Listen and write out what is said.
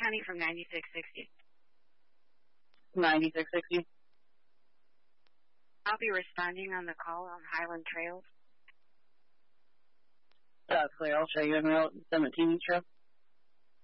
Honey from 9660. 9660. I'll be responding on the call on Highland Trails. That's clear. I'll show you in Route 17 Trail.